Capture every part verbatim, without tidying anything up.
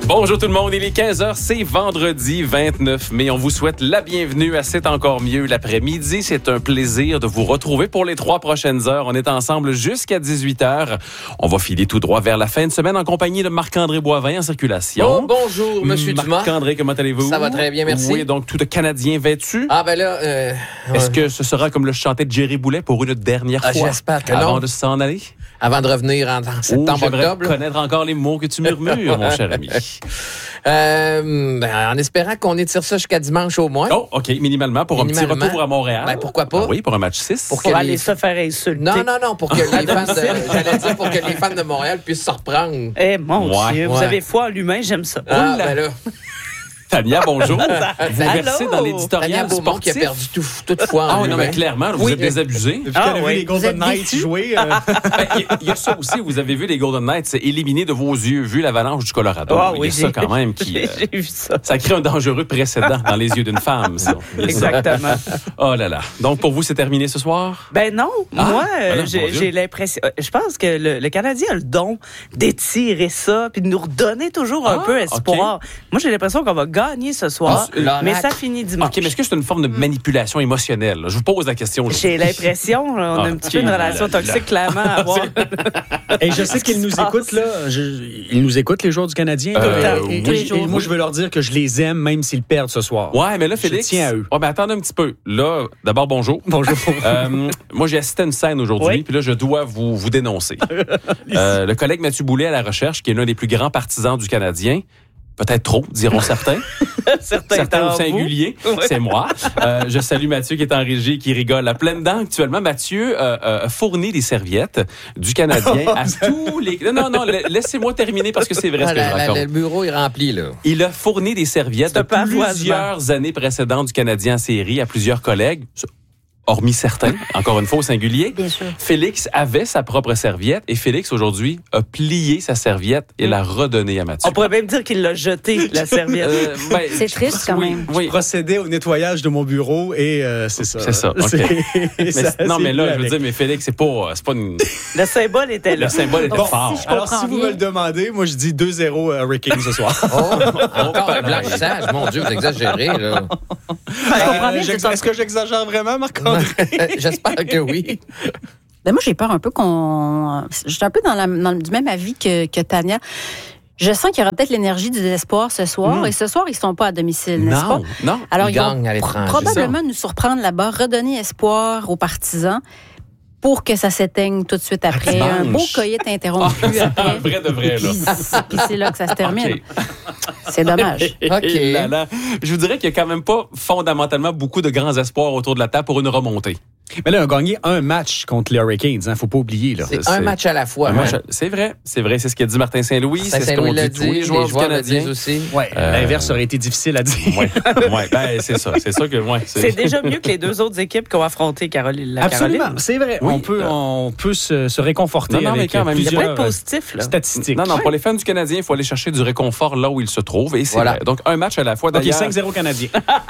Bonjour tout le monde, il est quinze heures, c'est vendredi vingt-neuf mai. On vous souhaite la bienvenue à C'est encore mieux l'après-midi. C'est un plaisir de vous retrouver pour les trois prochaines heures. On est ensemble jusqu'à dix-huit heures. On va filer tout droit vers la fin de semaine en compagnie de Marc-André Boivin en circulation. Oh, bonjour, Monsieur Dumas. Marc-André, comment allez-vous? Ça va très bien, merci. Oui, donc tout de Canadien vêtu. Ah ben là... Euh, Est-ce ouais. que ce sera comme le chantait Jerry Boulet pour une dernière Ah, fois? j'espère que avant non. de s'en aller? Avant de revenir en, en septembre, Oh, j'aimerais octobre. connaître encore les mots que tu murmures, mon cher ami. Euh, ben, en espérant qu'on étire ça jusqu'à dimanche au moins. Oh, OK, minimalement, pour un petit Minimalement. retour à Montréal. Ben, pourquoi pas? Ah oui, pour un match six. Pour Pour que aller les- se faire insulter. Non, non, non, pour que les fans de, j'allais dire pour que les fans de Montréal puissent se reprendre. Eh, mon Ouais. Dieu, vous Ouais. avez foi en l'humain, j'aime ça. Ah, Oula. ben là, Tania, bonjour. Vous Allô? versez dans Tania l'éditorial Beaumont qui a sportif. perdu tout, toute foi en Ah oui, non, lui-même. mais clairement, là, vous Oui. êtes désabusés. Depuis Ah, qu'on a oui. vu les Vous Golden êtes Knights déçus? jouer, euh, Ben, Il y, a- il y a ça aussi, vous avez vu les Golden Knights éliminés de vos yeux, vu l'avalanche du Colorado. Ah Il y oui, a ça j'ai- quand même qui... euh, J'ai vu ça. ça crée un dangereux précédent dans les yeux d'une femme, ça. Il y a ça. Exactement. Oh là là. Donc, pour vous, c'est terminé ce soir? Ben non, Ah, moi, euh, ben non, mon j'ai Dieu. j'ai l'impression... euh, Je pense que le, le Canadien a le don d'étirer ça puis de nous redonner toujours un Ah, peu espoir. Moi, j'ai l'impression qu'on va gagner ce soir, Ah, l'oracle. mais ça finit dimanche. OK, mais est-ce que c'est une forme de manipulation émotionnelle? là? Je vous pose la question. J'ai l'impression, là, on a Ah, un petit ok. peu une relation toxique, clairement, à avoir. et je sais qu'ils nous se passe? écoutent, là. Je- ils nous écoutent, les joueurs du Canadien. Euh, là. oui. et, Tous les et- jours. et moi, je veux leur dire que je les aime, même s'ils perdent ce soir. Ouais, mais là, Félix... Je tiens à eux. Ouais, mais attendez un petit peu. Là, d'abord, bonjour. Bonjour. Euh, moi, j'ai assisté à une scène aujourd'hui, Oui. puis là, je dois vous, vous dénoncer. Euh, le collègue Mathieu Boulet à la recherche, qui est l'un des plus grands partisans du Canadien, peut-être trop, diront certains, Certains, certains au d'entre vous. singulier, c'est moi. Euh, je salue Mathieu qui est en régie et qui rigole à pleines dents actuellement. Mathieu euh, euh, fournit des serviettes du Canadien à tous les... Non, non, non, la- laissez-moi terminer parce que c'est vrai ce Ah, que je la- la- raconte. le bureau est rempli, là. Il a fourni des serviettes C'est de un pavoisement. plusieurs années précédentes du Canadien en série à plusieurs collègues, hormis certains, encore une fois au singulier. Bien sûr. Félix avait sa propre serviette et Félix, aujourd'hui, a plié sa serviette et l'a redonnée à Mathieu. On pourrait même dire qu'il l'a jeté, la serviette. Euh, ben, C'est triste quand oui, même. Oui, Procédé au nettoyage de mon bureau et euh, c'est ça. C'est ça, OK. C'est- mais, ça, non, c'est mais là, venu je veux avec. dire, mais Félix, c'est pas, c'est pas une... Le symbole était là. Le symbole était Bon, fort. si je alors, comprends si vous bien. me le demandez, moi, je dis deux zéro à Hurricane ce soir. Oh, encore un blanchissage. Mon Dieu, vous exagérez, là. Je comprends bien, Euh, j'ex- c'est Est-ce que j'exagère vraiment, Marc-André? J'espère que oui. Ben moi, j'ai peur un peu qu'on... Je suis un peu dans, la, dans le du même avis que, que Tania. Je sens qu'il y aura peut-être l'énergie du désespoir ce soir. Mm. Et ce soir, ils ne sont pas à domicile, n'est-ce pas? Non, non. Alors, Ils ils vont gagnent à pro- l'étranger. probablement nous surprendre là-bas, redonner espoir aux partisans pour que ça s'éteigne tout de suite après. Un beau Dimanche. coït interrompu après. Vrai de vrai, là. Puis, puis c'est là que ça se termine. OK. C'est dommage. OK. Et là, là, je vous dirais qu'il n'y a quand même pas fondamentalement beaucoup de grands espoirs autour de la table pour une remontée. Mais là, on a gagné un match contre les Hurricanes. Il ne faut pas oublier. Là. C'est c'est- un match à la fois. Un hein. match, c'est vrai, c'est vrai, c'est ce qu'a dit Martin Saint-Louis, c'est ce Saint-Louis qu'on l'a dit tous les joueurs du le Canadien. disent aussi. Ouais, Euh, L'inverse aurait été difficile à dire. Ouais, ouais, ben c'est ça, c'est ça que ouais, C'est déjà mieux que les deux autres équipes qui ont affronté Caroline. La Absolument, Caroline. c'est vrai. Oui, on peut, euh, on peut se, se réconforter Non, non, mais avec quand même, il y a Il y a plein plusieurs de positifs, là. statistiques. Non, non, pour les fans du Canadien, il faut aller chercher du réconfort là où il se trouve. Et c'est Voilà. vrai. Donc, un match à la fois. OK, D'ailleurs, cinq zéro Canadien.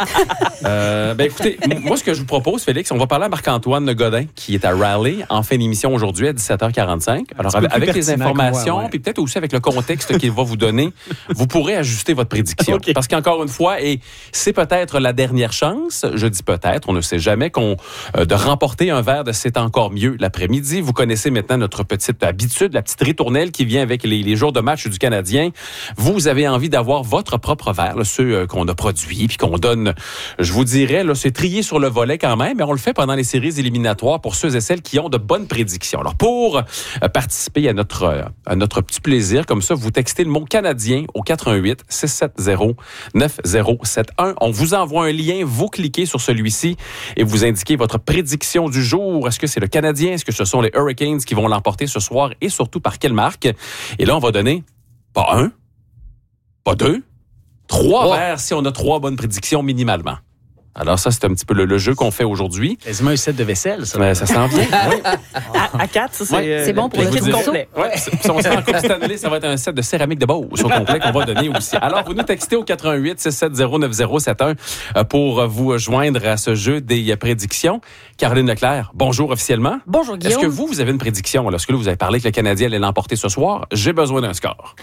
euh, ben écoutez, m- moi, ce que je vous propose, Félix, on va parler à Marc-Antoine Godin, qui est à Raleigh, en fin d'émission aujourd'hui à dix-sept heures quarante-cinq. Alors, petit peu avec, plus avec les pertinent que moi, informations, ouais. puis peut-être aussi avec le contexte qu'il va vous donner, vous pourrez ajuster votre prédiction. OK. Parce qu'encore une fois, et c'est peut-être la dernière chance, je dis peut-être, on ne sait jamais, qu'on euh, de remporter un verre de C'est encore mieux l'après-midi. Vous connaissez maintenant notre petite habitude, la petite ritournelle qui vient avec les, les jours de match du Canadien. Vous avez envie d'avoir votre propre verre, là, ceux euh, qu'on a produits, puis qu'on donne, je vous dirais, là, c'est trié sur le volet quand même, mais on le fait pendant les séries éliminatoires pour ceux et celles qui ont de bonnes prédictions. Alors, pour euh, participer à notre, euh, à notre petit plaisir, comme ça, vous textez le mot Canadien au quatre un huit six sept zéro neuf zéro sept un. On vous envoie un lien, vous cliquez sur celui-ci et vous indiquez votre prédiction du jour. Est-ce que c'est le Canadien? Est-ce que ce sont les Hurricanes qui vont l'emporter ce soir et surtout par quelle marque? Et là, on va donner pas un, pas deux, trois Trois. verres si on a trois bonnes prédictions minimalement. Alors ça, c'est un petit peu le, le jeu qu'on fait aujourd'hui. Quasiment un set de vaisselle, ça. Mais ça s'en vient. Oui. À, à quatre, ça, c'est Ouais. euh, C'est bon pour le le kit trousseau. complet. Ouais, si si on sera en Coupe Stanley, ça va être un set de céramique de Beauce au complet qu'on va donner aussi. Alors, vous nous textez au quatre un huit six sept zéro neuf zéro sept un euh, pour vous joindre à ce jeu des euh, prédictions. Caroline Leclerc, bonjour officiellement. Bonjour, Guillaume. Est-ce que vous, vous avez une prédiction? Lorsque vous avez parlé que le Canadien allait l'emporter ce soir, j'ai besoin d'un score.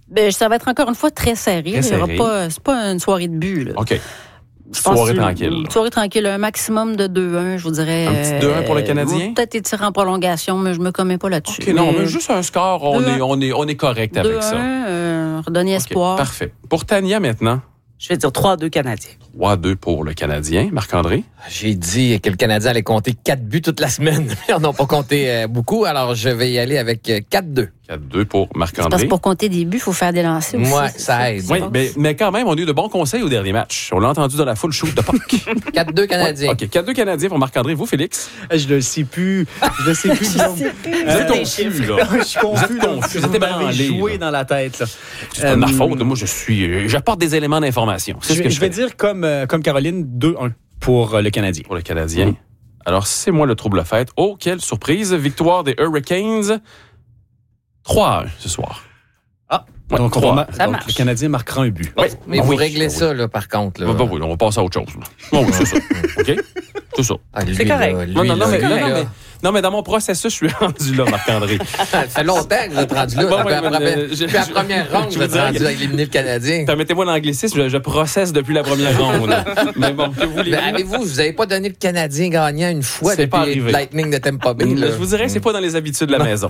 Ben, ça va être encore une fois très serré. Très Il y aura serré. pas, c'est pas une soirée de but. Là. OK. Je pense Soirée que- tranquille. Une soirée tranquille, un maximum de deux un, je vous dirais. Un petit deux un pour le euh, Canadien? Peut-être étirer en prolongation, mais je me commets pas là-dessus. OK, non, mais juste un score, on deux est, on est, on est correct avec ça. deux un, euh, redonner OK, espoir. parfait. Pour Tania maintenant, Je vais dire trois à deux Canadiens. trois deux pour le Canadien. Marc-André? J'ai dit que le Canadien allait compter quatre buts toute la semaine. Ils n'en ont pas compté euh, beaucoup, alors je vais y aller avec euh, quatre deux. quatre deux pour C'est parce Marc-André. que pour compter des buts, il faut faire des lancers aussi. Ouais, c'est ça aide. Oui, mais, mais quand même, on a eu de bons conseils au dernier match. On l'a entendu dans la foule shoot de puck. quatre deux Canadiens. OK, quatre deux Canadiens pour Marc-André. Vous, Félix? Je le sais plus. Je le sais plus. Guillaume. Vous êtes confus, là. Je suis confus. Vous êtes confus, vous êtes Vous m'avez ébranlé, joué là. dans la tête. Là. C'est pas de ma Euh, faute. Moi, je suis. J'apporte des éléments d'information. C'est Je, ce que vais- je, je vais fais dire comme, euh, comme Caroline, deux un pour euh, le Canadien. pour le Canadien. Alors, c'est moi le trouble fête. Oh, quelle surprise. Victoire des Hurricanes. trois à un ce soir. Ah, Ouais, donc, on trois. va ma- Ça donc, marche. le Canadien marquera un but. Oui. Mais Ah vous oui, réglez ah ça, là, par contre. Là. oui. Bah, bah, oui, on va passer à autre chose. là. Bon, oui, c'est ça. OK? C'est ça. Ah, lui, C'est correct. là, lui, Non, non, non, là, mais, lui, non, non, là. mais, non, mais dans mon processus, je suis rendu là, Marc-André. Ça fait longtemps que vous êtes rendu là. Bon, Depuis ouais, la mais, première- euh, je- depuis la je- première ronde, je vous veux êtes dire rendu que- à éliminer le Canadien. Permettez-moi l'anglicisme, je, je processe depuis la première ronde. Mais bon, que voulez-vous? Mais avez-vous, vous n'avez pas donné le Canadien gagnant une fois C'est pas depuis arrivé. Lightning de Tampa Bay. là. Je vous dirais que c'est pas dans les habitudes de la maison.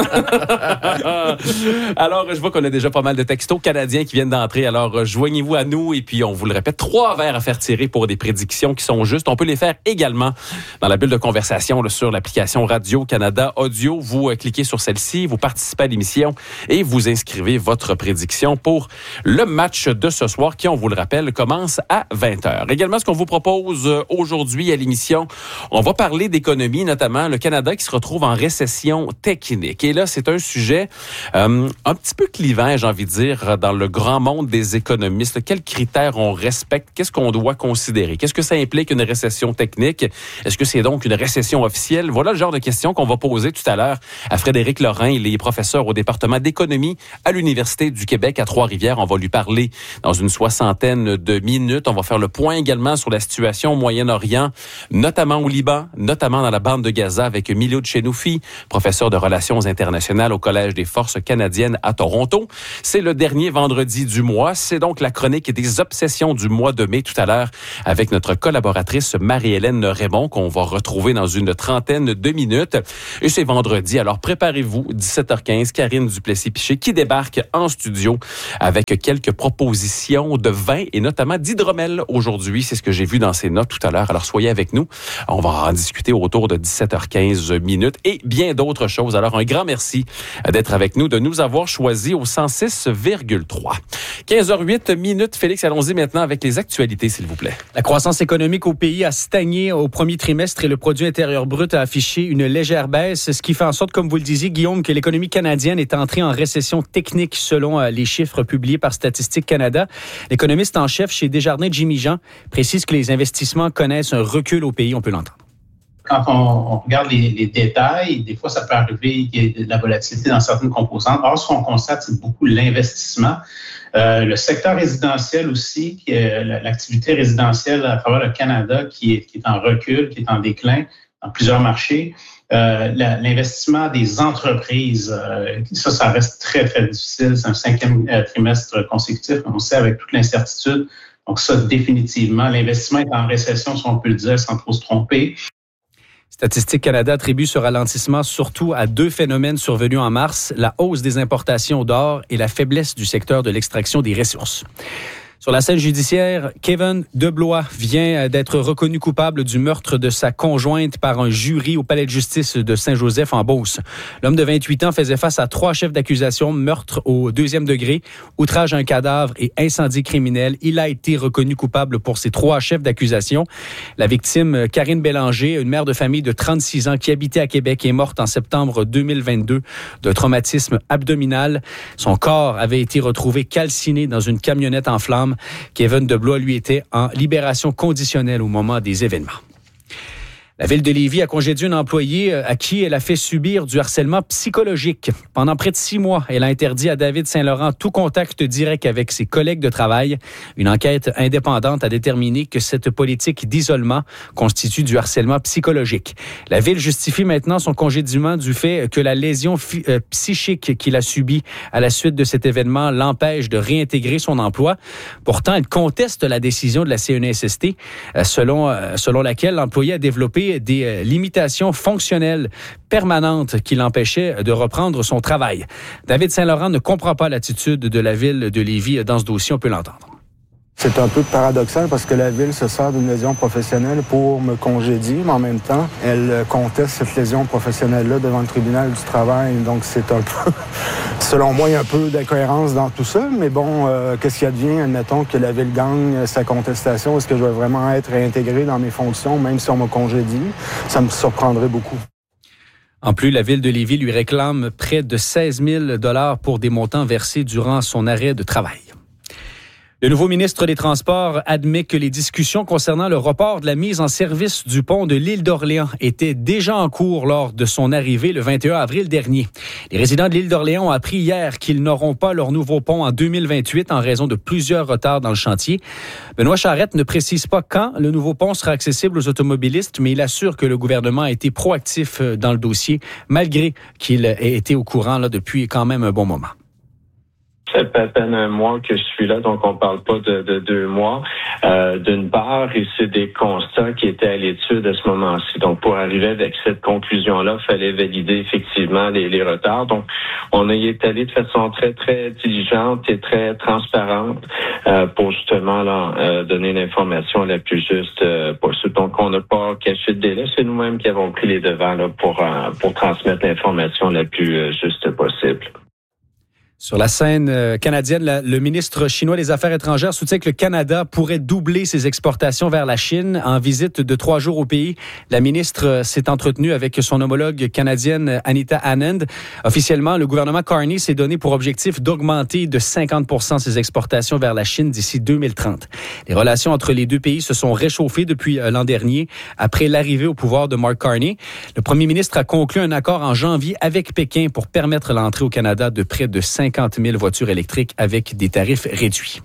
Alors, je vois qu'on a déjà pas mal de textos canadiens qui viennent d'entrer. Alors, euh, joignez-vous à nous et puis on vous le répète, trois verres à faire tirer pour des prédictions qui sont justes. On peut les faire également dans la bulle de conversation là, sur l'application Radio-Canada Audio. Vous euh, cliquez sur celle-ci, vous participez à l'émission et vous inscrivez votre prédiction pour le match de ce soir qui, on vous le rappelle, commence à vingt heures. Également, ce qu'on vous propose euh, aujourd'hui à l'émission, on va parler d'économie, notamment le Canada qui se retrouve en récession technique. Et là, c'est un sujet euh, un petit peu clivant, j'ai envie de dire, dans le grand monde des économistes. Quels critères on respecte? Qu'est-ce qu'on doit considérer? Qu'est-ce que ça implique une récession technique? Est-ce que c'est donc une récession officielle? Voilà le genre de questions qu'on va poser tout à l'heure à Frédéric Lorrain. Il est professeur au département d'économie à l'Université du Québec à Trois-Rivières. On va lui parler dans une soixantaine de minutes. On va faire le point également sur la situation au Moyen-Orient, notamment au Liban, notamment dans la bande de Gaza avec Milou Tchenoufi, professeur de relations internationales au Collège des forces canadiennes à Toronto. C'est le dernier vendredi du mois. C'est donc la chronique des obsessions du mois de mai tout à l'heure avec notre collaboratrice Marie-Hélène Raymond qu'on va retrouver dans une trentaine de minutes. Et c'est vendredi, alors préparez-vous, dix-sept heures quinze, Karine Duplessis-Piché qui débarque en studio avec quelques propositions de vin et notamment d'hydromel aujourd'hui. C'est ce que j'ai vu dans ses notes tout à l'heure. Alors soyez avec nous. On va en discuter autour de dix-sept heures quinze minutes et bien d'autres choses. Alors un grand merci d'être avec nous, de nous avoir choisis au cent six virgule trois. quinze heures huit minutes. Félix, allons-y maintenant avec les actualités, s'il vous plaît. La croissance économique au pays a stagné au premier trimestre et le produit intérieur brut a affiché une légère baisse, ce qui fait en sorte, comme vous le disiez, Guillaume, que l'économie canadienne est entrée en récession technique selon euh, les chiffres publiés par Statistique Canada. L'économiste en chef chez Desjardins, Jimmy Jean, précise que les investissements connaissent un recul au pays. On peut l'entendre. Quand on, on regarde les, les détails, des fois, ça peut arriver qu'il y ait de la volatilité dans certaines composantes. Or, ce qu'on constate, c'est beaucoup l'investissement. Euh, le secteur résidentiel aussi, qui est l'activité résidentielle à travers le Canada qui est, qui est en recul, qui est en déclin dans plusieurs marchés. Euh, la, l'investissement des entreprises, euh, ça, ça reste très, très difficile. C'est un cinquième euh, trimestre consécutif, on sait, avec toute l'incertitude. Donc ça, définitivement, l'investissement est en récession, si on peut le dire, sans trop se tromper. Statistique Canada attribue ce ralentissement surtout à deux phénomènes survenus en mars, la hausse des importations d'or et la faiblesse du secteur de l'extraction des ressources. Sur la scène judiciaire, Kevin Deblois vient d'être reconnu coupable du meurtre de sa conjointe par un jury au palais de justice de Saint-Joseph en Beauce. L'homme de vingt-huit ans faisait face à trois chefs d'accusation, meurtre au deuxième degré, outrage à un cadavre et incendie criminel. Il a été reconnu coupable pour ces trois chefs d'accusation. La victime, Karine Bélanger, une mère de famille de trente-six ans qui habitait à Québec, est morte en septembre deux mille vingt-deux d'un traumatisme abdominal. Son corps avait été retrouvé calciné dans une camionnette en flammes. Kevin Deblois, lui, était en libération conditionnelle au moment des événements. La ville de Lévis a congédié une employée à qui elle a fait subir du harcèlement psychologique. Pendant près de six mois, elle a interdit à David Saint-Laurent tout contact direct avec ses collègues de travail. Une enquête indépendante a déterminé que cette politique d'isolement constitue du harcèlement psychologique. La ville justifie maintenant son congédiement du fait que la lésion fi- euh, psychique qu'il a subie à la suite de cet événement l'empêche de réintégrer son emploi. Pourtant, elle conteste la décision de la C N S S T, euh, selon, euh, selon laquelle l'employé a développé des euh, limitations fonctionnelles permanentes qui l'empêchaient de reprendre son travail. David Saint-Laurent ne comprend pas l'attitude de la ville de Lévis dans ce dossier, on peut l'entendre. C'est un peu paradoxal parce que la ville se sert d'une lésion professionnelle pour me congédier, mais en même temps, elle conteste cette lésion professionnelle-là devant le tribunal du travail. Donc, c'est un peu, selon moi, il y a un peu d'incohérence dans tout ça. Mais bon, euh, qu'est-ce qui advient? Admettons que la ville gagne sa contestation. Est-ce que je vais vraiment être réintégré dans mes fonctions, même si on me congédie? Ça me surprendrait beaucoup. En plus, la ville de Lévis lui réclame près de seize mille dollars pour des montants versés durant son arrêt de travail. Le nouveau ministre des Transports admet que les discussions concernant le report de la mise en service du pont de l'île d'Orléans étaient déjà en cours lors de son arrivée le vingt et un avril dernier. Les résidents de l'île d'Orléans ont appris hier qu'ils n'auront pas leur nouveau pont en deux mille vingt-huit en raison de plusieurs retards dans le chantier. Benoît Charette ne précise pas quand le nouveau pont sera accessible aux automobilistes, mais il assure que le gouvernement a été proactif dans le dossier, malgré qu'il ait été au courant là, depuis quand même un bon moment. Ça fait à peine un mois que je suis là, donc on parle pas de, de deux mois. Euh, d'une part, et c'est des constats qui étaient à l'étude à ce moment-ci. Donc, pour arriver avec cette conclusion-là, il fallait valider effectivement les, les retards. Donc, on a y est allé de façon très, très diligente et très transparente euh, pour justement là, euh, donner l'information la plus juste euh, possible. Donc, on n'a pas caché de délai. C'est nous-mêmes qui avons pris les devants là, pour, euh, pour transmettre l'information la plus euh, juste possible. Sur la scène canadienne, la, le ministre chinois des Affaires étrangères soutient que le Canada pourrait doubler ses exportations vers la Chine. En visite de trois jours au pays, la ministre s'est entretenue avec son homologue canadienne Anita Anand. Officiellement, le gouvernement Carney s'est donné pour objectif d'augmenter de cinquante pour cent ses exportations vers la Chine d'ici deux mille trente. Les relations entre les deux pays se sont réchauffées depuis l'an dernier, après l'arrivée au pouvoir de Mark Carney. Le premier ministre a conclu un accord en janvier avec Pékin pour permettre l'entrée au Canada de près de cinquante mille voitures électriques avec des tarifs réduits.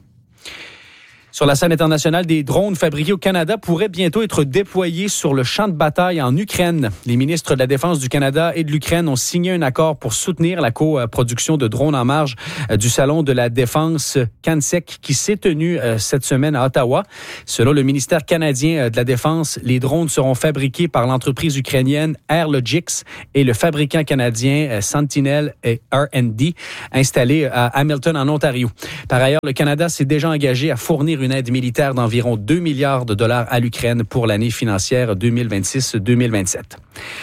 Sur la scène internationale, des drones fabriqués au Canada pourraient bientôt être déployés sur le champ de bataille en Ukraine. Les ministres de la Défense du Canada et de l'Ukraine ont signé un accord pour soutenir la coproduction de drones en marge du Salon de la Défense CanSec qui s'est tenu cette semaine à Ottawa. Selon le ministère canadien de la Défense, les drones seront fabriqués par l'entreprise ukrainienne Airlogics et le fabricant canadien Sentinel R and D installé à Hamilton en Ontario. Par ailleurs, le Canada s'est déjà engagé à fournir une aide militaire d'environ deux milliards de dollars à l'Ukraine pour l'année financière deux mille vingt-six deux mille vingt-sept.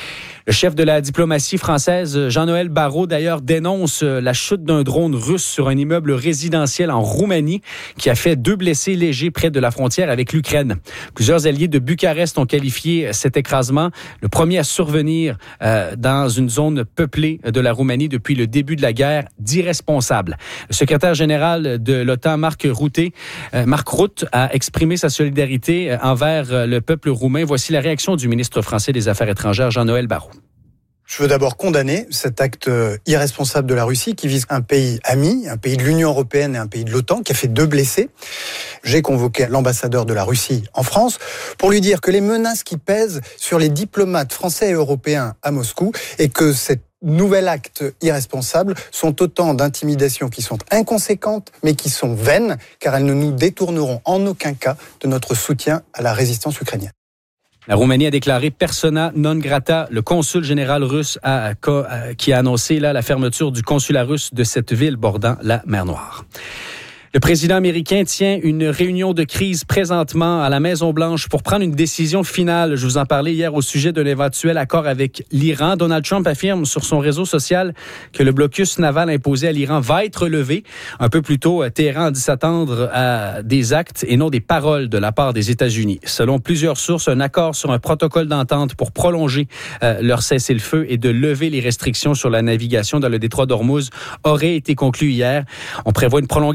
Le chef de la diplomatie française, Jean-Noël Barrot, d'ailleurs, dénonce la chute d'un drone russe sur un immeuble résidentiel en Roumanie qui a fait deux blessés légers près de la frontière avec l'Ukraine. Plusieurs alliés de Bucarest ont qualifié cet écrasement, le premier à survenir euh, dans une zone peuplée de la Roumanie depuis le début de la guerre, d'irresponsable. Le secrétaire général de l'OTAN, Marc Rutte, euh, Marc Rutte, a exprimé sa solidarité envers le peuple roumain. Voici la réaction du ministre français des Affaires étrangères, Jean-Noël Barrot. Je veux d'abord condamner cet acte irresponsable de la Russie qui vise un pays ami, un pays de l'Union européenne et un pays de l'OTAN qui a fait deux blessés. J'ai convoqué l'ambassadeur de la Russie en France pour lui dire que les menaces qui pèsent sur les diplomates français et européens à Moscou et que cet nouvel acte irresponsable sont autant d'intimidations qui sont inconséquentes mais qui sont vaines car elles ne nous détourneront en aucun cas de notre soutien à la résistance ukrainienne. La Roumanie a déclaré persona non grata le consul général russe a, a, qui a annoncé là, la fermeture du consulat russe de cette ville bordant la mer Noire. Le président américain tient une réunion de crise présentement à la Maison-Blanche pour prendre une décision finale. Je vous en parlais hier au sujet d'un éventuel accord avec l'Iran. Donald Trump affirme sur son réseau social que le blocus naval imposé à l'Iran va être levé. Un peu plus tôt, Téhéran dit s'attendre à des actes et non des paroles de la part des États-Unis. Selon plusieurs sources, un accord sur un protocole d'entente pour prolonger euh, leur cessez-le-feu et de lever les restrictions sur la navigation dans le détroit d'Ormuz aurait été conclu hier. On prévoit une prolongation de la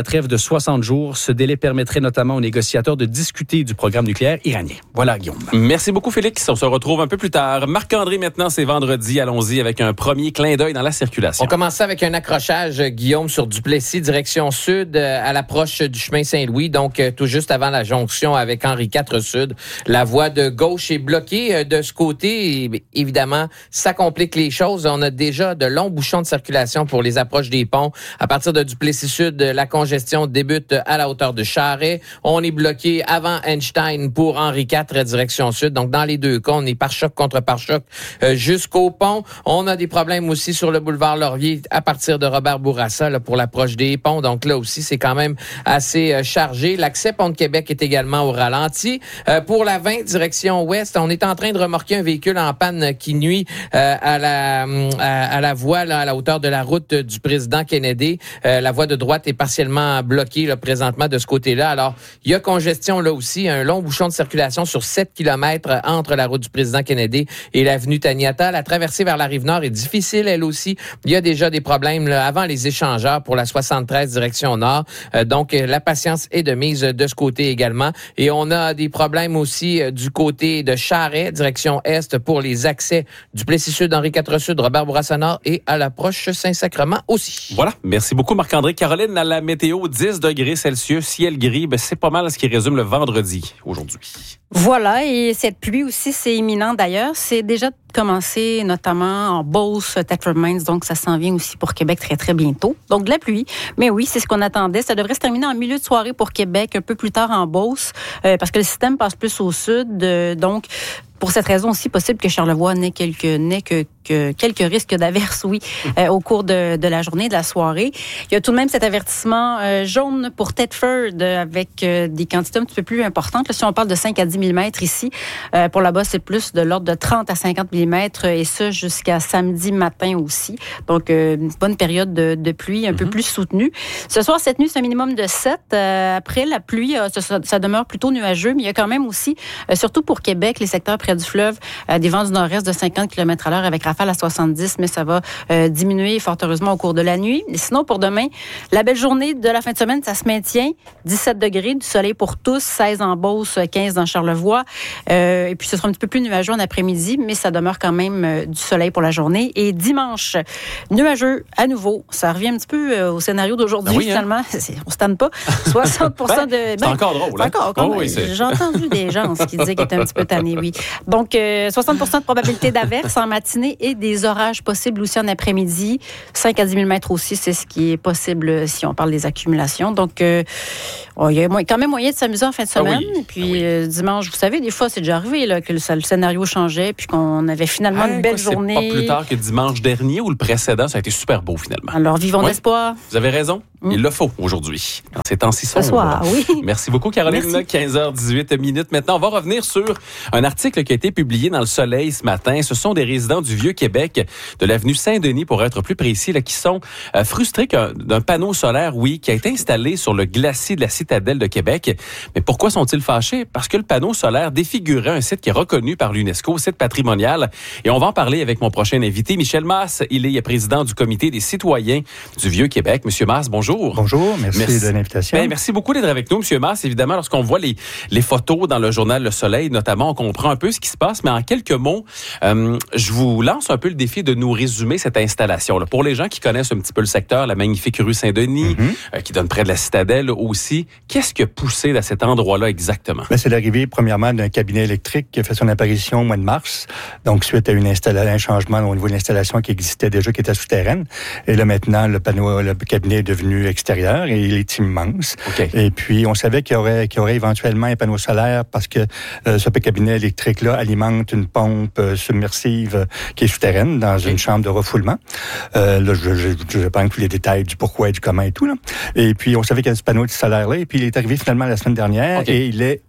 trêve de soixante jours. Ce délai permettrait notamment aux négociateurs de discuter du programme nucléaire iranien. Voilà, Guillaume. Merci beaucoup, Félix. On se retrouve un peu plus tard. Marc-André, maintenant, c'est vendredi. Allons-y avec un premier clin d'œil dans la circulation. On commence avec un accrochage, Guillaume, sur Duplessis, direction sud, à l'approche du chemin Saint-Louis, donc tout juste avant la jonction avec Henri quatre Sud. La voie de gauche est bloquée de ce côté. Et, évidemment, ça complique les choses. On a déjà de longs bouchons de circulation pour les approches des ponts. À partir de Duplessis Sud, la congestion débute à la hauteur de Charest. On est bloqué avant Einstein pour Henri quatre, direction sud. Donc, dans les deux cas, on est pare-choc contre pare-choc euh, jusqu'au pont. On a des problèmes aussi sur le boulevard Laurier à partir de Robert Bourassa là, pour l'approche des ponts. Donc, là aussi, c'est quand même assez euh, chargé. L'accès Pont de Québec est également au ralenti. Euh, pour la vingt, direction ouest, on est en train de remorquer un véhicule en panne qui nuit euh, à, la, à, à la voie là, à la hauteur de la route du président Kennedy. Euh, la voie de droite est partiellement bloquée là, présentement de ce côté-là. Alors, il y a congestion là aussi, un long bouchon de circulation sur sept kilomètres entre la route du président Kennedy et l'avenue Taniata. La traversée vers la Rive-Nord est difficile, elle aussi. Il y a déjà des problèmes là, avant les échangeurs pour la soixante-treize direction nord. Euh, donc, la patience est de mise de ce côté également. Et on a des problèmes aussi euh, du côté de Charest, direction est, pour les accès du Plessis-Sud, Henri quatre Sud, Robert Bourassa Nord et à l'approche Saint-Sacrement aussi. Voilà. Merci beaucoup, Marc-André. Caroline, à la météo, dix degrés Celsius, ciel gris. Ben, c'est pas mal ce qui résume le vendredi aujourd'hui. Voilà, et cette pluie aussi, c'est imminent d'ailleurs. C'est déjà commencé notamment en Beauce, Thetford Mines, donc ça s'en vient aussi pour Québec très, très bientôt. Donc de la pluie, mais oui, c'est ce qu'on attendait. Ça devrait se terminer en milieu de soirée pour Québec, un peu plus tard en Beauce, euh, parce que le système passe plus au sud, euh, donc pour cette raison aussi, possible que Charlevoix n'ait quelques, n'ait que, que quelques risques d'averse, oui, euh, au cours de, de la journée, de la soirée. Il y a tout de même cet avertissement euh, jaune pour Thetford euh, avec euh, des quantités un petit peu plus importantes. Là, si on parle de cinq à dix millimètres ici, euh, pour là-bas, c'est plus de l'ordre de trente à cinquante millimètres et ça jusqu'à samedi matin aussi. Donc, euh, une bonne période de, de pluie un mm-hmm. peu plus soutenue. Ce soir, cette nuit, c'est un minimum de sept. Euh, après, la pluie, euh, ça, ça demeure plutôt nuageux, mais il y a quand même aussi, euh, surtout pour Québec, les secteurs près du fleuve, euh, des vents du nord-est de cinquante kilomètres à l'heure avec rafale à soixante-dix, mais ça va euh, diminuer fort heureusement au cours de la nuit. Et sinon, pour demain, la belle journée de la fin de semaine, ça se maintient. dix-sept degrés, du soleil pour tous, seize en Beauce, quinze dans Charlevoix. Euh, et puis, ce sera un petit peu plus nuageux en après-midi, mais ça demeure quand même euh, du soleil pour la journée. Et dimanche, nuageux à nouveau. Ça revient un petit peu euh, au scénario d'aujourd'hui, ben oui, finalement. Hein? C'est, on se tanne pas. soixante pour cent ben, de... C'est ben, encore drôle. C'est encore, oh, oui, c'est... J'ai entendu des gens qui disaient qu'ils étaient un petit peu tannés, oui. Donc, euh, soixante pour cent de probabilité d'averse en matinée et des orages possibles aussi en après-midi. cinq à dix millimètres aussi, c'est ce qui est possible si on parle des accumulations. Donc, euh, oh, il y a quand même moyen de s'amuser en fin de semaine. Ah oui. Puis, ah oui. euh, dimanche, vous savez, des fois, c'est déjà arrivé là, que le, le scénario changeait puis qu'on avait finalement ah, une belle quoi, journée. C'est pas plus tard que dimanche dernier ou le précédent, ça a été super beau finalement. Alors, vivons oui. d'espoir. Vous avez raison. Mm. Il le faut aujourd'hui. Dans ces temps-ci sombres. Ce soir, oui. Merci beaucoup, Caroline. Merci. quinze heures dix-huit minutes. Maintenant, on va revenir sur un article qui a été publié dans Le Soleil ce matin. Ce sont des résidents du Vieux-Québec, de l'avenue Saint-Denis, pour être plus précis, là, qui sont euh, frustrés d'un panneau solaire, oui, qui a été installé sur le glacier de la Citadelle de Québec. Mais pourquoi sont-ils fâchés? Parce que le panneau solaire défigurait un site qui est reconnu par l'UNESCO, site patrimonial. Et on va en parler avec mon prochain invité, Michel Masse. Il est président du comité des citoyens du Vieux-Québec. Monsieur Masse, bonjour. Bonjour, merci, merci. de l'invitation. Ben, merci beaucoup d'être avec nous, Monsieur Masse. Évidemment, lorsqu'on voit les, les photos dans le journal Le Soleil, notamment, on comprend un peu ce qui se passe. Mais en quelques mots, euh, je vous lance un peu le défi de nous résumer cette installation-là. Pour les gens qui connaissent un petit peu le secteur, la magnifique rue Saint-Denis, mm-hmm. euh, qui donne près de la Citadelle aussi, qu'est-ce qui a poussé à cet endroit-là exactement? Ben, c'est l'arrivée, premièrement, d'un cabinet électrique qui a fait son apparition au mois de mars. Donc, suite à une installa- un changement au niveau de l'installation qui existait déjà, qui était souterraine. Et là, maintenant, le panneau, le cabinet est devenu extérieur et il est immense. Okay. Et puis, on savait qu'il y aurait, qu'il y aurait éventuellement un panneau solaire parce que euh, ce cabinet électrique-là alimente une pompe euh, submersive euh, qui est souterraine dans okay. une chambre de refoulement. Euh, là, je, je, je vais prendre tous les détails du pourquoi et du comment et tout. Là. Et puis, on savait qu'il y avait ce panneau solaire-là et puis il est arrivé finalement la semaine dernière okay. et il est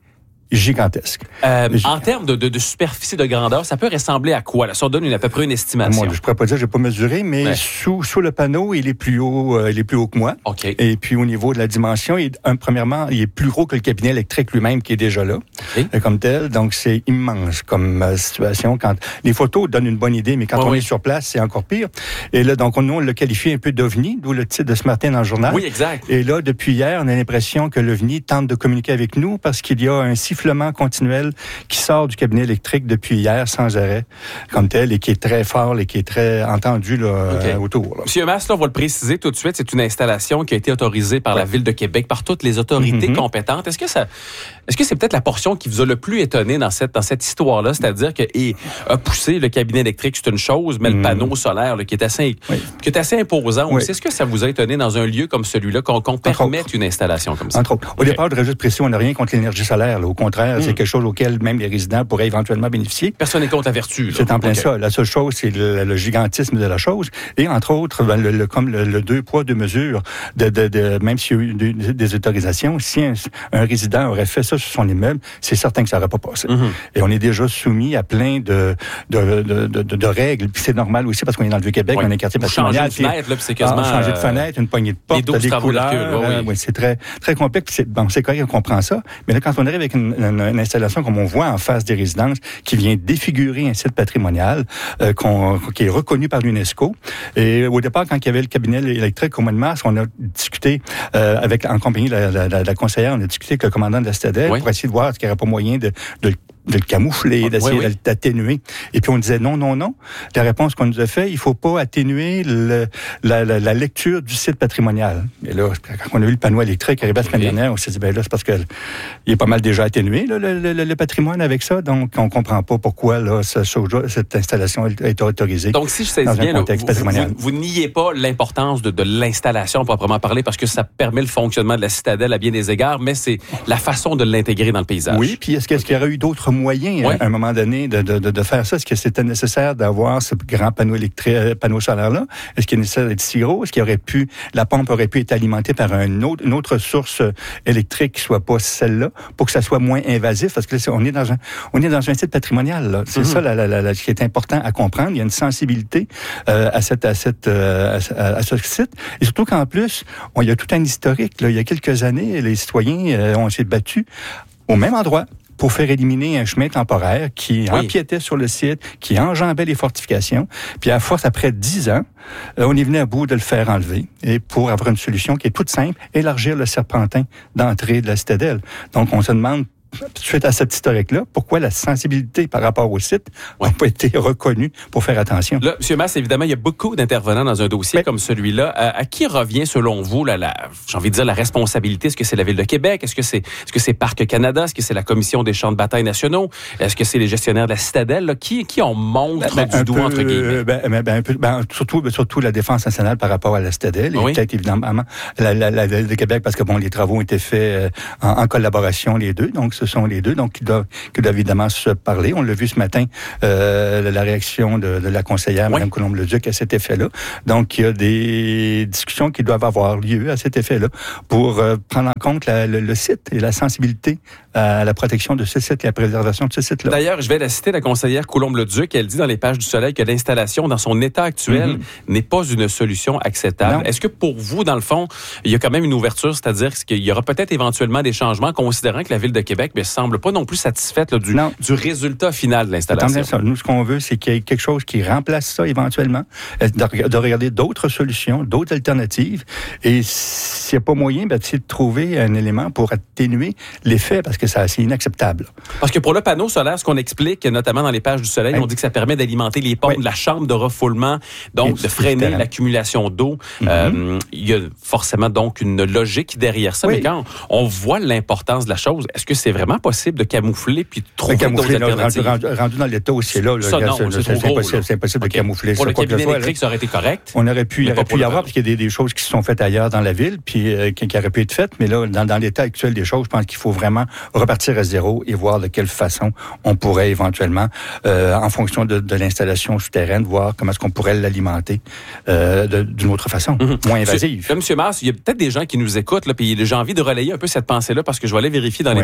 gigantesque. Euh, en termes de, de, de superficie de grandeur, ça peut ressembler à quoi? Là, ça donne une, à peu près une estimation. Moi, je ne pourrais pas dire, je n'ai pas mesuré, mais ouais. sous, sous le panneau, il est plus haut, euh, il est plus haut que moi. Okay. Et puis au niveau de la dimension, il, un, premièrement, il est plus gros que le cabinet électrique lui-même qui est déjà là, okay. euh, comme tel. Donc c'est immense comme euh, situation. Quand les photos donnent une bonne idée, mais quand ouais, on oui. est sur place, c'est encore pire. Et là, donc nous on l'a qualifié un peu d'ovni, d'où le titre de ce matin dans le journal. Oui, exact. Et là, depuis hier, on a l'impression que l'ovni tente de communiquer avec nous parce qu'il y a un sifflement continuel qui sort du cabinet électrique depuis hier sans arrêt, comme tel, et qui est très fort et qui est très entendu là, okay. euh, autour. Là. Monsieur Mas, là, on va le préciser tout de suite, c'est une installation qui a été autorisée par ouais. la Ville de Québec, par toutes les autorités mm-hmm. compétentes. Est-ce que ça, est-ce que c'est peut-être la portion qui vous a le plus étonné dans cette, dans cette histoire-là, c'est-à-dire que et, a poussé le cabinet électrique, c'est une chose, mais mm-hmm. le panneau solaire là, qui est assez, oui. qui est assez imposant oui. aussi. Est-ce que ça vous a étonné dans un lieu comme celui-là qu'on, qu'on permette une installation comme ça? Entre autres. Au okay. départ, je voudrais juste préciser, on n'a rien contre l'énergie solaire. Là. Au contraire, mm. c'est quelque chose auquel même les résidents pourraient éventuellement bénéficier. Personne n'est contre la vertu. Là. C'est en plein okay. ça. La seule chose, c'est le, le gigantisme de la chose. Et entre autres, ben, le, le, comme le, le deux poids, deux mesures, de, de, de, même s'il y a eu des, des autorisations, si un, un résident aurait fait ça sur son immeuble, c'est certain que ça n'aurait pas passé. Mm-hmm. Et on est déjà soumis à plein de, de, de, de, de, de règles. Puis c'est normal aussi parce qu'on est dans le Vieux-Québec, oui. on est quartier patrimonial. Changer de fenêtre, là, puis c'est quasiment... Ah, changer de fenêtre, une poignée de porte, des couleurs. Là, oui. Euh, oui, c'est très, très complexe. Puis c'est, bon, c'est correct qu'on comprend ça. Mais là, quand on arrive avec une, une, une installation comme on voit en face des résidences, qui vient défigurer un site patrimonial euh, qu'on, qui est reconnu par l'UNESCO. Et au départ, quand il y avait le cabinet électrique au mois de mars, on a discuté euh, avec, en compagnie de la, la, la, la conseillère, on a discuté avec le commandant de la Citadelle oui. pour essayer de voir s'il n'y aurait pas moyen de, de de le camoufler, d'essayer oui, oui. d'atténuer. Et puis on disait non, non, non. La réponse qu'on nous a fait, il faut pas atténuer le, la, la, la lecture du site patrimonial. Et là, quand on a vu le panneau électrique arriver la semaine oui. dernière, on s'est dit, ben là, c'est parce que il est pas mal déjà atténué, là, le, le, le patrimoine avec ça. Donc, on comprend pas pourquoi là, ce, cette installation est autorisée. Donc, si je sais bien, là, vous, vous, vous niez pas l'importance de, de l'installation, proprement parler, parce que ça permet le fonctionnement de la citadelle à bien des égards, mais c'est la façon de l'intégrer dans le paysage. Oui, puis est-ce qu'il y aurait eu d'autres moyens ouais. à un moment donné de, de, de faire ça? Est-ce que c'était nécessaire d'avoir ce grand panneau électrique, panneau solaire-là? Est-ce qu'il est nécessaire d'être si gros? Est-ce qu'il aurait pu, la pompe aurait pu être alimentée par un autre, une autre source électrique qui soit pas celle-là pour que ça soit moins invasif? Parce que là, on est dans un, on est dans un site patrimonial, là. C'est mm-hmm. ça, la, la, la, ce qui est important à comprendre. Il y a une sensibilité euh, à cette, à cette, euh, à, à ce site. Et surtout qu'en plus, on, il y a tout un historique, là. Il y a quelques années, les citoyens, euh, ont s'est battus au même endroit pour faire éliminer un chemin temporaire qui oui. empiétait sur le site, qui enjambait les fortifications. Puis à force, après dix ans, euh, on est venu à bout de le faire enlever. Et pour avoir une solution qui est toute simple, élargir le serpentin d'entrée de la citadelle. Donc, on se demande, suite à cette historique-là, pourquoi la sensibilité par rapport au site n'a ouais. pas été reconnue pour faire attention. Là, M. Mas, évidemment, il y a beaucoup d'intervenants dans un dossier ouais. comme celui-là. À, à qui revient, selon vous, la, la, j'ai envie de dire, la responsabilité? Est-ce que c'est la Ville de Québec? Est-ce que c'est, est-ce que c'est Parc Canada? Est-ce que c'est la Commission des champs de bataille nationaux? Est-ce que c'est les gestionnaires de la citadelle? Là? Qui, qui on montre ben, du doigt, entre guillemets? Ben, ben, ben, un peu, ben, surtout, surtout la Défense nationale par rapport à la citadelle. Oui. Et peut-être, évidemment, la, la, la Ville de Québec, parce que, bon, les travaux ont été faits en, en collaboration, les deux. Donc, ce sont les deux, donc qui doivent, qui doivent évidemment se parler. On l'a vu ce matin, euh, la réaction de, de la conseillère, oui. Mme Colombe-Leduc, à cet effet-là. Donc, il y a des discussions qui doivent avoir lieu à cet effet-là pour euh, prendre en compte la, le, le site et la sensibilité à la protection de ce site et à la préservation de ce site-là. D'ailleurs, je vais la citer, la conseillère Colombe-Leduc. Elle dit dans les pages du Soleil que l'installation, dans son état actuel, mm-hmm. n'est pas une solution acceptable. Non. Est-ce que pour vous, dans le fond, il y a quand même une ouverture, c'est-à-dire qu'il y aura peut-être éventuellement des changements, considérant que la Ville de Québec ne semble pas non plus satisfaite là, du, du résultat final de l'installation? Ça. Nous, ce qu'on veut, c'est qu'il y ait quelque chose qui remplace ça éventuellement, de, de regarder d'autres solutions, d'autres alternatives. Et s'il n'y a pas moyen, ben, c'est de trouver un élément pour atténuer l'effet, parce que ça, c'est inacceptable. Parce que pour le panneau solaire, ce qu'on explique, notamment dans les pages du Soleil, oui. on dit que ça permet d'alimenter les pompes oui. de la chambre de refoulement, donc et de freiner l'accumulation d'eau. Mm-hmm. Euh, il y a forcément donc une logique derrière ça, oui. mais quand on voit l'importance de la chose, est-ce que c'est vraiment possible de camoufler puis de trouver d'autres alternatives? Rendu, rendu dans l'état où c'est là, là ça, non, c'est, c'est, c'est, impossible, là. c'est impossible okay. de camoufler pour ça. Pour le cabinet électrique, ça aurait été correct? On aurait pu, il aurait pu y avoir, parce qu'il y a des, des choses qui se sont faites ailleurs dans la ville, puis euh, qui, qui auraient pu être faites, mais là, dans, dans l'état actuel des choses, je pense qu'il faut vraiment repartir à zéro et voir de quelle façon on pourrait éventuellement, euh, en fonction de, de l'installation souterraine, voir comment est-ce qu'on pourrait l'alimenter euh, de, d'une autre façon, mm-hmm. moins invasive. Là, M. Mas, il y a peut-être des gens qui nous écoutent, là, puis j'ai envie de relayer un peu cette pensée-là, parce que je vais aller vérifier dans oui. les textos aussi.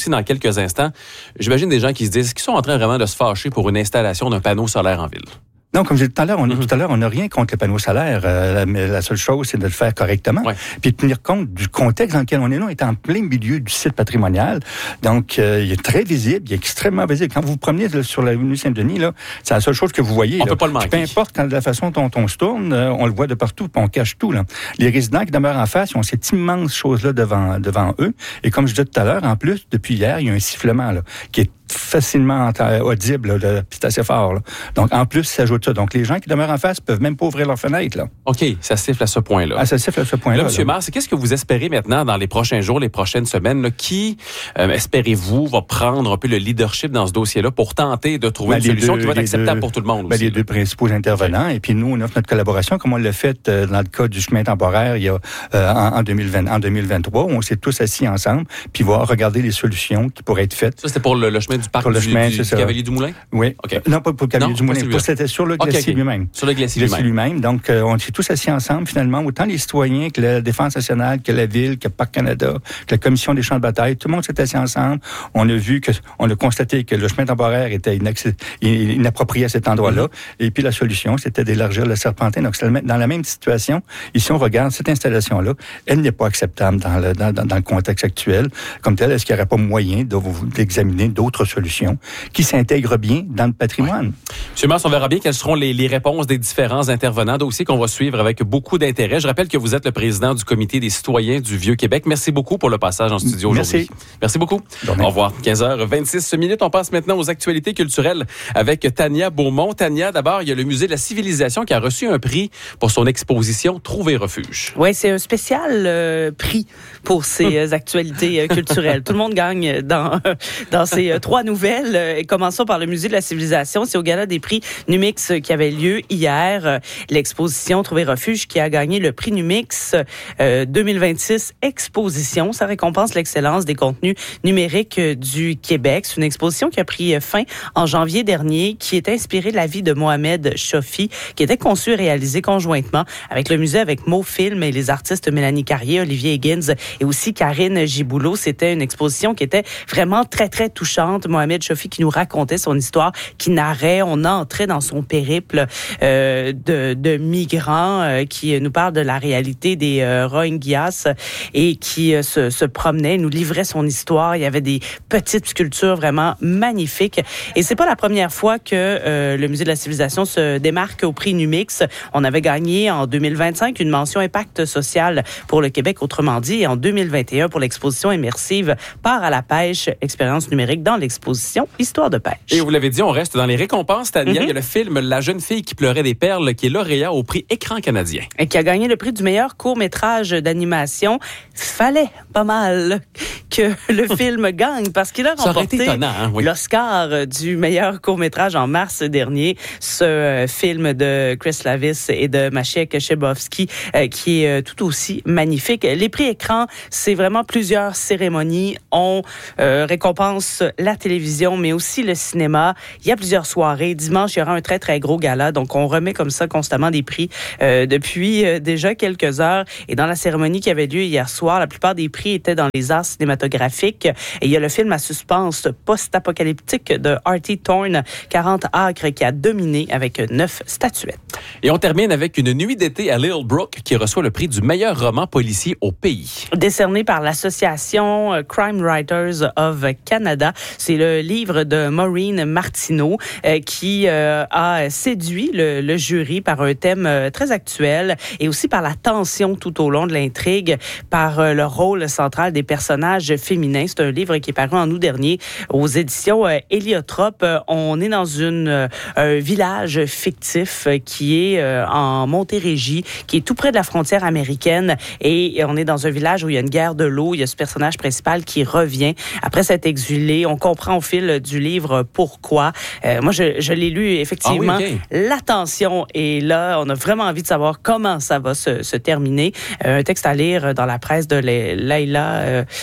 aussi dans quelques instants. J'imagine des gens qui se disent, est-ce qu'ils sont en train vraiment de se fâcher pour une installation d'un panneau solaire en ville? Non, comme je disais tout à l'heure, on, Mm-hmm. tout à l'heure, on n'a rien contre le panneau solaire. Euh, mais la seule chose, c'est de le faire correctement. Ouais. Puis de tenir compte du contexte dans lequel on est là. On est en plein milieu du site patrimonial. Donc, euh, il est très visible, il est extrêmement visible. Quand vous vous promenez là, sur l'avenue Saint-Denis, là, c'est la seule chose que vous voyez. On là. peut pas le manquer. Peu importe quand, la façon dont on se tourne, euh, on le voit de partout, puis on cache tout. Là. Les résidents qui demeurent en face, ils ont cette immense chose-là devant, devant eux. Et comme je disais tout à l'heure, en plus, depuis hier, il y a un sifflement là, qui est facilement audible, là, puis c'est assez fort. Là. Donc, en plus, ça ajoute ça. Donc, les gens qui demeurent en face peuvent même pas ouvrir leurs fenêtres. Là. OK, ça siffle à ce point-là. Ah, ça siffle à ce point-là. Là, M. Mars, qu'est-ce que vous espérez maintenant dans les prochains jours, les prochaines semaines? Là, qui, euh, espérez-vous, va prendre un peu le leadership dans ce dossier-là pour tenter de trouver Ben, une solution deux, qui va être acceptable deux, pour tout le monde ben, aussi? Les là. deux principaux intervenants. Okay. Et puis, nous, on offre notre collaboration, comme on l'a fait euh, dans le cas du chemin temporaire il y a, euh, en, en, deux mille vingt, en deux mille vingt-trois, où on s'est tous assis ensemble, puis voir, regarder les solutions qui pourraient être faites. Ça, c'était pour le, le chemin du parc pour du, le chemin, du, du Cavalier du Moulin? Oui. Okay. Non, pas pour le Cavalier non, du Moulin. Pour, c'était sur le glacier okay, okay. lui-même. Sur le glacier, le glacier lui-même. lui-même. Donc, euh, on s'est tous assis ensemble, finalement, autant les citoyens que la Défense nationale, que la Ville, que Parc Canada, que la Commission des champs de bataille. Tout le monde s'est assis ensemble. On a vu que, on a constaté que le chemin temporaire était inaccès, inapproprié à cet endroit-là. Mm-hmm. Et puis, la solution, c'était d'élargir le serpentin. Donc, c'est dans la même situation. Ici, on regarde cette installation-là. Elle n'est pas acceptable dans le, dans, dans le contexte actuel. Comme tel, est-ce qu'il n'y aurait pas moyen d'examiner d'autres solutions qui s'intègrent bien dans le patrimoine? Ouais. Monsieur Mars, on verra bien quelles seront les, les réponses des différents intervenants, dossier qu'on va suivre avec beaucoup d'intérêt. Je rappelle que vous êtes le président du Comité des citoyens du Vieux-Québec. Merci beaucoup pour le passage en studio aujourd'hui. Merci. Merci beaucoup. Bonne Au revoir. quinze heures vingt-six minutes. On passe maintenant aux actualités culturelles avec Tania Beaumont. Tania, d'abord, il y a le Musée de la Civilisation qui a reçu un prix pour son exposition Trouver refuge. Oui, c'est un spécial euh, prix pour ces euh, actualités euh, culturelles. Tout le monde gagne dans, dans ces euh, trois nouvelles. Euh, commençons par le Musée de la Civilisation. C'est au Gala des prix Numix qui avait lieu hier. Euh, l'exposition Trouver refuge qui a gagné le prix Numix euh, deux mille vingt-six Exposition. Ça récompense l'excellence des contenus numériques euh, du Québec. C'est une exposition qui a pris fin en janvier dernier, qui est inspirée de la vie de Mohamed Chofi, qui était conçue et réalisée conjointement avec le musée, avec MoFilm et les artistes Mélanie Carrier, Olivier Higgins et aussi Karine Giboulot. C'était une exposition qui était vraiment très, très touchante. Mohamed Chofi qui nous racontait son histoire, qui narrait, on entrait dans son périple euh, de, de migrants, euh, qui nous parle de la réalité des euh, Rohingyas et qui euh, se, se promenait, nous livrait son histoire. Il y avait des petites sculptures vraiment magnifiques. Et c'est pas la première fois que euh, le Musée de la Civilisation se démarque au prix Numix. On avait gagné en deux mille vingt-cinq une mention impact social pour le Québec, autrement dit, et en deux mille vingt et un pour l'exposition immersive Part à la pêche, expérience numérique dans l'exposition Histoire de pêche. Et vous l'avez dit, on reste dans les récompenses, Tania. Mm-hmm. Il y a le film La jeune fille qui pleurait des perles qui est lauréat au prix Écran canadien. Et qui a gagné le prix du meilleur court-métrage d'animation. Fallait pas mal que le film gagne parce qu'il a remporté hein, oui. l'Oscar du meilleur court-métrage en mars dernier. Ce euh, film de Chris Lavis et de Maciek Chebowski euh, qui est euh, tout aussi magnifique. Les prix Écran, c'est vraiment plusieurs cérémonies. On euh, récompense la télévision, mais aussi le cinéma. Il y a plusieurs soirées. Dimanche, il y aura un très, très gros gala. Donc, on remet comme ça constamment des prix euh, depuis euh, déjà quelques heures. Et dans la cérémonie qui avait lieu hier soir, la plupart des prix étaient dans les arts cinématographiques. Et il y a le film à suspense post-apocalyptique de Artie Thorne, quarante acres, qui a dominé avec neuf statuettes. Et on termine avec Une nuit d'été à Little Brook qui reçoit le prix du meilleur roman policier au pays. Décerné par l'association Crime Writers of Canada. C'est le livre de Maureen Martineau euh, qui euh, a séduit le, le jury par un thème euh, très actuel et aussi par la tension tout au long de l'intrigue, par euh, le rôle central des personnages féminins. C'est un livre qui est paru en août dernier aux éditions euh, Héliotrope. Euh, on est dans une, euh, un village fictif euh, qui est euh, en Montérégie, qui est tout près de la frontière américaine et, et on est dans un village où il y a une guerre de l'eau. Il y a ce personnage principal qui revient après s'être exilé. On comprend au fil du livre pourquoi. Euh, moi, je, je l'ai lu effectivement. Ah oui, okay. La tension est là. On a vraiment envie de savoir comment ça va se, se terminer. Euh, un texte à lire dans la presse de Leila euh, euh,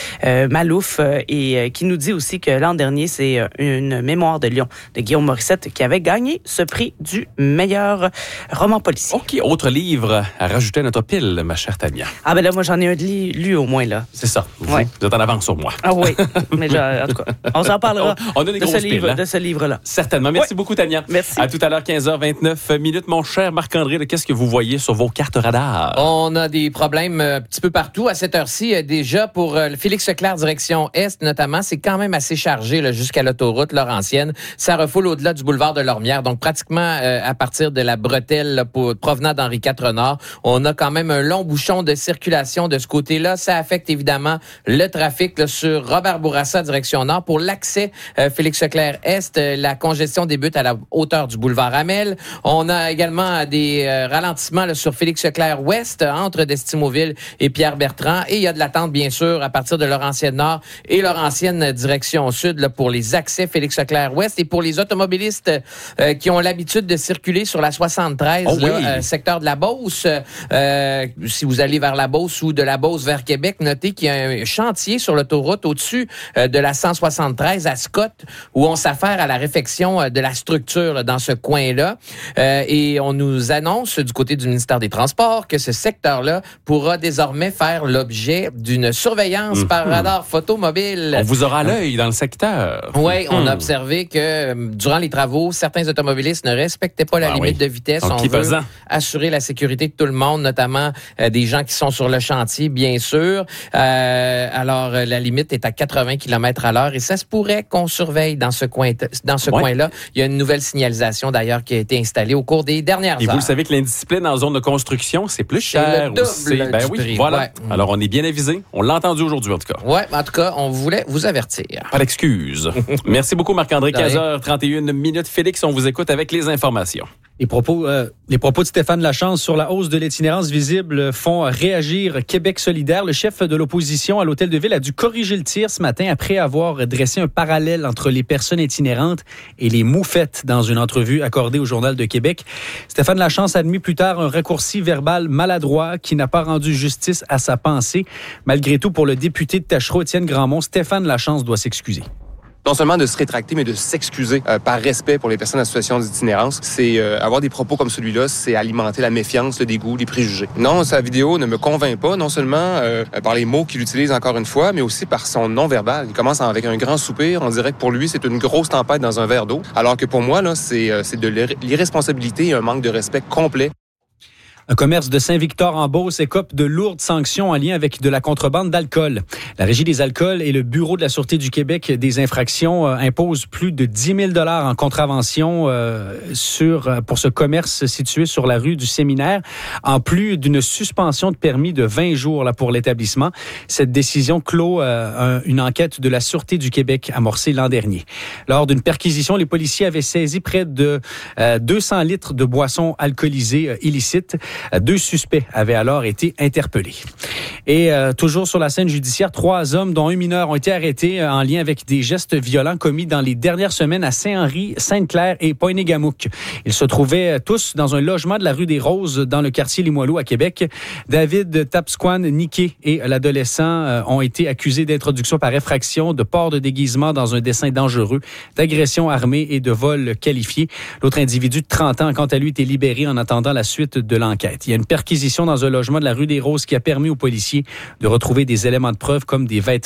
euh, Malouf, euh, et euh, qui nous dit aussi que l'an dernier, c'est euh, une mémoire de Lyon de Guillaume Morissette qui avait gagné ce prix du meilleur roman policier. OK, autre livre à rajouter à notre pile, ma chère Tania. Ah ben là, moi, j'en ai un de li- lu au moins, là. C'est ça. Vous, Ouais. vous êtes en avance sur moi. Ah oui, mais je- en tout cas, on s'en parlera On a des de, ce grosses livre, piles, hein? de ce livre-là. Certainement. Merci Ouais. beaucoup, Tania. Merci. À tout à l'heure, quinze heures vingt-neuf minutes. Mon cher Marc-André, qu'est-ce que vous voyez sur vos cartes radar? On a des problèmes euh, un petit peu partout à cette heure-ci. Euh, déjà, pour euh, le Félix Leclerc, direction Est, notamment, c'est quand même assez chargé là, jusqu'à l'autoroute Laurentienne. Ça refoule au-delà du boulevard de Lormière. Donc, pratiquement euh, à partir de la bretelle là, pour, provenant d'Henri quatre Nord, on a quand même un long bouchon de circulation de ce côté-là. Ça affecte évidemment le trafic là, sur Robert Bourassa, direction Nord. Pour l'accès euh, Félix Leclerc Est, euh, la congestion débute à la hauteur du boulevard Hamel. On a également des euh, ralentissements là, sur Félix Leclerc Ouest, entre Destimoville et Pierre-Bertrand. Et il y a de l'attente, bien sûr, à partir de Laurentienne Nord et Laurentienne direction Sud là, pour les accès Félix Leclerc Ouest. Et pour les automobilistes euh, qui ont l'habitude de circuler sur la soixante-treize, oh, là, oui. euh, secteur de la Beauce, euh, si vous allez vers la Beauce ou de la Beauce vers Québec, notez qu'il y a un chantier sur l'autoroute au-dessus euh, de la cent soixante-treize à Scott, où on s'affaire à la réfection euh, de la structure là, dans ce coin-là. Euh, et on nous annonce du côté du ministère des Transports que ce secteur-là pourra désormais faire l'objet d'une surveillance Mm-hmm. par radar photomobile. On vous aura à l'œil dans le secteur. Oui, on Hmm. a observé que euh, durant les travaux, certains automobilistes ne respectaient pas la Ah limite oui. de vitesse. Donc, on qui veut pesant. assurer la sécurité de tout le monde, notamment euh, des gens qui sont sur le chantier, bien sûr. Euh, alors, euh, la limite est à quatre-vingts kilomètres à l'heure et ça se pourrait qu'on surveille dans ce coin, dans ce Ouais. coin-là. Il y a une nouvelle signalisation d'ailleurs qui a été installée au cours des dernières Et heures. vous le savez que l'indiscipline en zone de construction, c'est plus C'est cher le double aussi. Ben du oui, prix, voilà. ouais. Alors, on est bien avisé. On l'a entendu aujourd'hui, en tout cas. Ouais, en tout cas, on voulait vous avertir. Pas d'excuses. Merci beaucoup, Marc-André. De rien. quinze heures trente et une minutes. Félix, on vous écoute avec les informations. Les propos, euh, les propos de Stéphane Lachance sur la hausse de l'itinérance visible font réagir Québec solidaire. Le chef de l'opposition à l'Hôtel de Ville a dû corriger le tir ce matin après avoir dressé un parallèle entre les personnes itinérantes et les moufettes dans une entrevue accordée au Journal de Québec. Stéphane Lachance a admis plus tard un raccourci verbal maladroit qui n'a pas rendu justice à sa pensée. Malgré tout, pour le député de Tachereau, Étienne Grandmont, Stéphane Lachance doit s'excuser. Non seulement de se rétracter, mais de s'excuser euh, par respect pour les personnes en situation d'itinérance. C'est euh, avoir des propos comme celui-là, c'est alimenter la méfiance, le dégoût, les préjugés. Non, sa vidéo ne me convainc pas, non seulement euh, par les mots qu'il utilise encore une fois, mais aussi par son non-verbal. Il commence avec un grand soupir. On dirait que pour lui, c'est une grosse tempête dans un verre d'eau. Alors que pour moi, là, c'est, euh, c'est de l'irresponsabilité et un manque de respect complet. Un commerce de Saint-Victor-en-Beauce écope de lourdes sanctions en lien avec de la contrebande d'alcool. La Régie des alcools et le Bureau de la Sûreté du Québec des infractions euh, imposent plus de dix mille dollars en contravention euh, sur, euh, pour ce commerce situé sur la rue du Séminaire, en plus d'une suspension de permis de vingt jours là, pour l'établissement. Cette décision clôt euh, un, une enquête de la Sûreté du Québec amorcée l'an dernier. Lors d'une perquisition, les policiers avaient saisi près de euh, deux cents litres de boissons alcoolisées euh, illicites. Deux suspects avaient alors été interpellés. Et euh, toujours sur la scène judiciaire, trois hommes, dont un mineur, ont été arrêtés euh, en lien avec des gestes violents commis dans les dernières semaines à Saint-Henri, Sainte-Claire et Pointe-Négamouk. Ils se trouvaient euh, tous dans un logement de la rue des Roses, dans le quartier Limoilou à Québec. David Tapsquan Niquet et l'adolescent euh, ont été accusés d'introduction par effraction, de port de déguisement dans un dessein dangereux, d'agression armée et de vol qualifié. L'autre individu de trente ans, quant à lui, était libéré en attendant la suite de l'enquête. Il y a une perquisition dans un logement de la rue des Roses qui a permis aux policiers de retrouver des éléments de preuve comme des vêtements